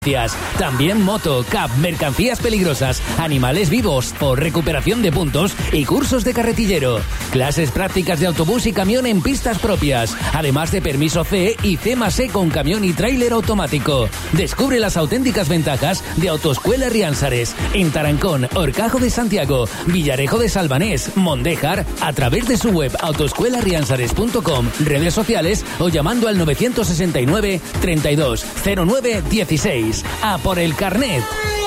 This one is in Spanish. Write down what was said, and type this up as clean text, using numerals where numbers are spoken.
También moto, cab, mercancías peligrosas, animales vivos o recuperación de puntos y cursos de carretillero. Clases prácticas de autobús y camión en pistas propias, además de permiso C y C+E con camión y tráiler automático. Descubre las auténticas ventajas de Autoescuela Riánsares en Tarancón, Horcajo de Santiago, Villarejo de Salvanés, Mondéjar, a través de su web autoescuelariansares.com, redes sociales o llamando al 969 32 09 16. ¡A por el carnet!